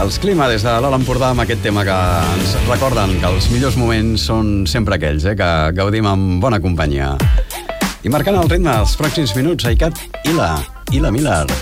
Els Clima des de l'Alt Empordà amb aquest tema que ens recorden que els millors moments són sempre aquells, que gaudim amb bona companyia. I marcant el ritme els pròxims minuts, Aikat Ila Miller.